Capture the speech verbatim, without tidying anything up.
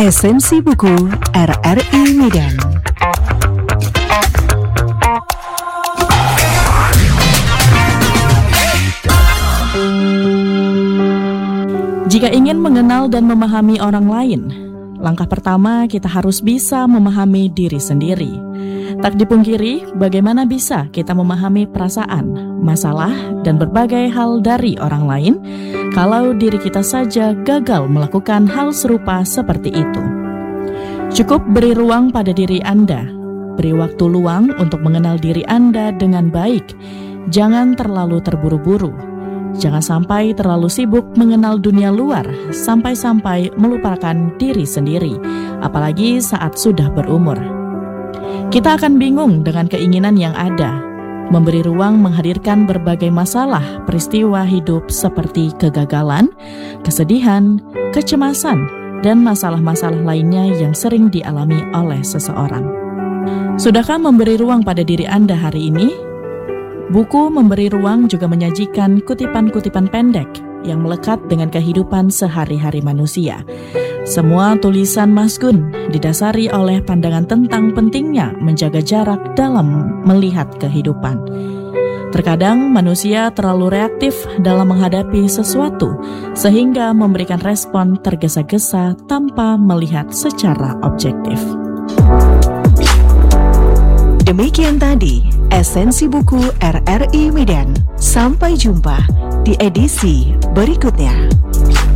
Esensi Buku R R I Medan. Jika ingin mengenal dan memahami orang lain, langkah pertama kita harus bisa memahami diri sendiri. Tak dipungkiri, bagaimana bisa kita memahami perasaan, masalah, dan berbagai hal dari orang lain kalau diri kita saja gagal melakukan hal serupa seperti itu. Cukup beri ruang pada diri Anda, beri waktu luang untuk mengenal diri Anda dengan baik. Jangan terlalu terburu-buru. Jangan sampai terlalu sibuk mengenal dunia luar sampai-sampai melupakan diri sendiri, apalagi saat sudah berumur. Kita akan bingung dengan keinginan yang ada, memberi ruang menghadirkan berbagai masalah peristiwa hidup seperti kegagalan, kesedihan, kecemasan, dan masalah-masalah lainnya yang sering dialami oleh seseorang. Sudahkah memberi ruang pada diri Anda hari ini? Buku Memberi Ruang juga menyajikan kutipan-kutipan pendek yang melekat dengan kehidupan sehari-hari manusia. Semua tulisan Mas Gun didasari oleh pandangan tentang pentingnya menjaga jarak dalam melihat kehidupan. Terkadang manusia terlalu reaktif dalam menghadapi sesuatu sehingga memberikan respon tergesa-gesa tanpa melihat secara objektif. Demikian tadi Esensi Buku R R I Medan. Sampai jumpa di edisi berikutnya.